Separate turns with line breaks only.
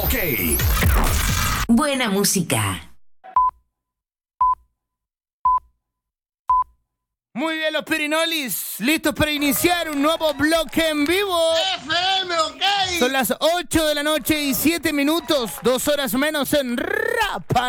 OK.
Buena música.
Muy bien, los Pirinolis, listos para iniciar un nuevo bloque en vivo.
FM, OK.
Son las 8 de la noche y 7 minutos, 2 horas menos en Rapa